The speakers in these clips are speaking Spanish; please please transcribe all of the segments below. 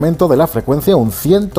aumento de la frecuencia un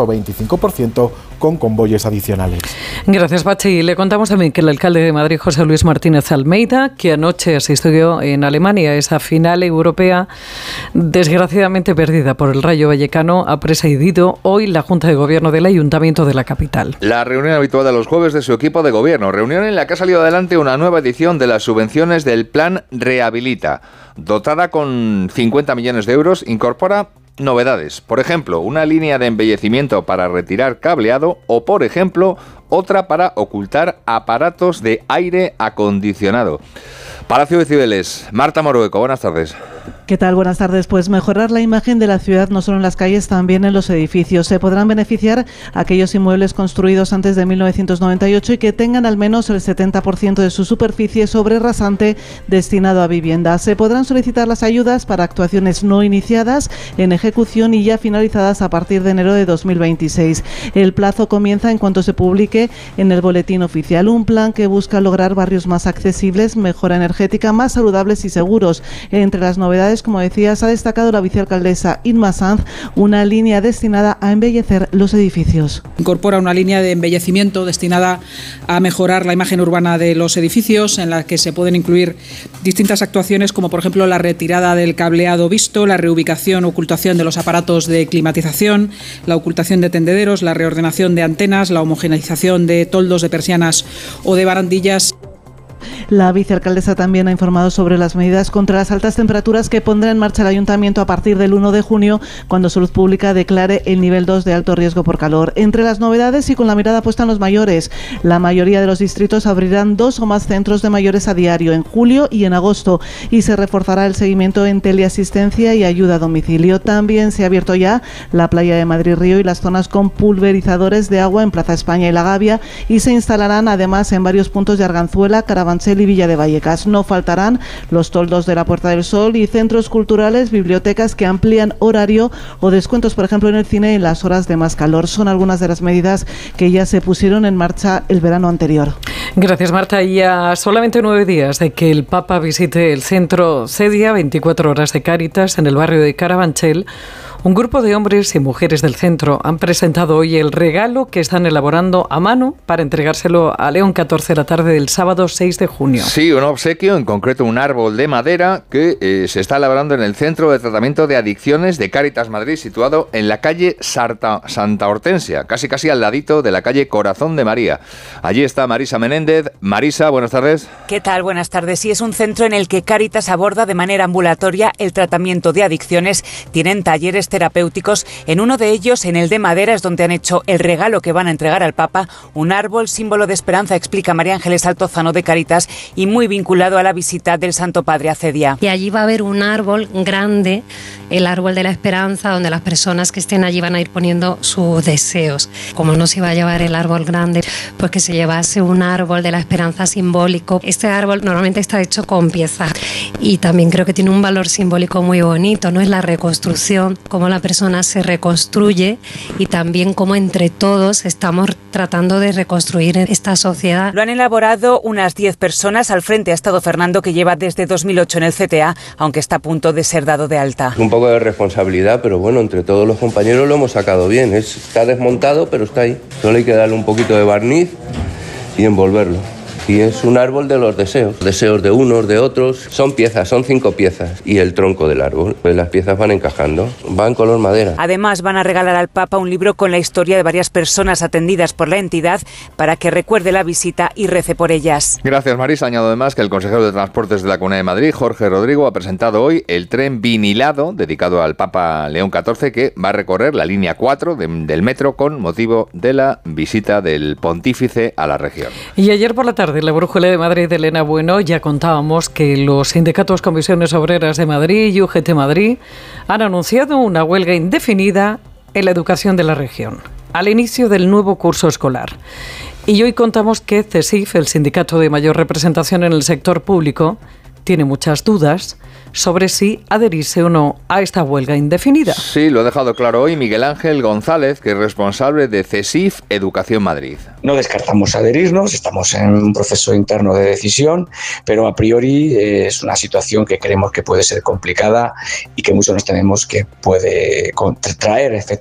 125% con convoyes adicionales. Gracias, Pachi. Le contamos también que el alcalde de Madrid, José Luis Martínez Almeida, que anoche asistió en Alemania a esa final europea, desgraciadamente perdida por el Rayo Vallecano, ha presidido hoy la Junta de Gobierno del Ayuntamiento de la capital. La reunión habitual de los jueves de su equipo de gobierno. Reunión en la que ha salido adelante una nueva edición de las subvenciones del Plan Rehabilita. Dotada con 50 millones de euros, incorpora novedades. Por ejemplo, una línea de embellecimiento para retirar cableado o, por ejemplo, otra para ocultar aparatos de aire acondicionado. Palacio de Cibeles, Marta Morueco, buenas tardes. ¿Qué tal? Buenas tardes. Pues mejorar la imagen de la ciudad no solo en las calles, también en los edificios. Se podrán beneficiar aquellos inmuebles construidos antes de 1998 y que tengan al menos el 70% de su superficie sobre rasante destinado a vivienda. Se podrán solicitar las ayudas para actuaciones no iniciadas, en ejecución y ya finalizadas a partir de enero de 2026. El plazo comienza en cuanto se publique en el boletín oficial. Un plan que busca lograr barrios más accesibles, mejora energética, más saludables y seguros. Entre las novedades, como decías, ha destacado la vicealcaldesa Inma Sanz una línea destinada a embellecer los edificios. Incorpora una línea de embellecimiento destinada a mejorar la imagen urbana de los edificios, en la que se pueden incluir distintas actuaciones como por ejemplo la retirada del cableado visto, la reubicación o ocultación de los aparatos de climatización, la ocultación de tendederos, la reordenación de antenas, la homogeneización de toldos de persianas o de barandillas. La vicealcaldesa también ha informado sobre las medidas contra las altas temperaturas que pondrá en marcha el Ayuntamiento a partir del 1 de junio, cuando Salud Pública declare el nivel 2 de alto riesgo por calor. Entre las novedades y con la mirada puesta en los mayores, la mayoría de los distritos abrirán 2 o más centros de mayores a diario en julio y en agosto, y se reforzará el seguimiento en teleasistencia y ayuda a domicilio. También se ha abierto ya la playa de Madrid Río y las zonas con pulverizadores de agua en Plaza España y La Gavia, y se instalarán además en varios puntos de Arganzuela, Carabanchel y Villa de Vallecas. No faltarán los toldos de la Puerta del Sol y centros culturales, bibliotecas que amplían horario o descuentos, por ejemplo, en el cine en las horas de más calor. Son algunas de las medidas que ya se pusieron en marcha el verano anterior. Gracias, Marta. Y a solamente 9 días de que el Papa visite el centro Cedia, 24 horas de Cáritas, en el barrio de Carabanchel, un grupo de hombres y mujeres del centro han presentado hoy el regalo que están elaborando a mano para entregárselo a León XIV la tarde del sábado 6 de junio. Sí, un obsequio, en concreto un árbol de madera que se está elaborando en el Centro de Tratamiento de Adicciones de Cáritas Madrid, situado en la calle Santa Hortensia, casi al ladito de la calle Corazón de María. Allí está Marisa Menéndez. Marisa, buenas tardes. ¿Qué tal? Buenas tardes. Sí, es un centro en el que Cáritas aborda de manera ambulatoria el tratamiento de adicciones. Tienen talleres terapéuticos. En uno de ellos, en el de madera, es donde han hecho el regalo que van a entregar al Papa, un árbol símbolo de esperanza, explica María Ángeles Altozano de Cáritas, y muy vinculado a la visita del Santo Padre a Cedia. Y allí va a haber un árbol grande, el árbol de la esperanza, donde las personas que estén allí van a ir poniendo sus deseos. Como no se iba a llevar el árbol grande, pues que se llevase un árbol de la esperanza simbólico. Este árbol normalmente está hecho con piezas y también creo que tiene un valor simbólico muy bonito, ¿no? Es la reconstrucción, cómo la persona se reconstruye y también cómo entre todos estamos tratando de reconstruir esta sociedad. Lo han elaborado unas 10 personas. Al frente ha estado Fernando, que lleva desde 2008 en el CTA, aunque está a punto de ser dado de alta. Un poco de responsabilidad, pero bueno, entre todos los compañeros lo hemos sacado bien. Está desmontado, pero está ahí. Solo hay que darle un poquito de barniz y envolverlo. Y es un árbol de los deseos de unos, de otros. Son piezas, son 5 piezas y el tronco del árbol. Pues las piezas van encajando, van color madera. Además van a regalar al Papa un libro con la historia de varias personas atendidas por la entidad para que recuerde la visita y rece por ellas. Gracias, Marisa. Añado además que el consejero de Transportes de la Comunidad de Madrid, Jorge Rodrigo, ha presentado hoy el tren vinilado dedicado al Papa León XIV, que va a recorrer la línea 4 del metro con motivo de la visita del pontífice a la región. Y ayer por la tarde, la Brújula de Madrid de Elena Bueno, ya contábamos que los sindicatos Comisiones Obreras de Madrid y UGT Madrid han anunciado una huelga indefinida en la educación de la región, al inicio del nuevo curso escolar. Y hoy contamos que CESIF, el sindicato de mayor representación en el sector público, tiene muchas dudas sobre si adherirse o no a esta huelga indefinida. Sí, lo ha dejado claro hoy Miguel Ángel González, que es responsable de CESIF Educación Madrid. No descartamos adherirnos, estamos en un proceso interno de decisión, pero a priori es una situación que creemos que puede ser complicada y que muchos nos tememos que puede traer efectos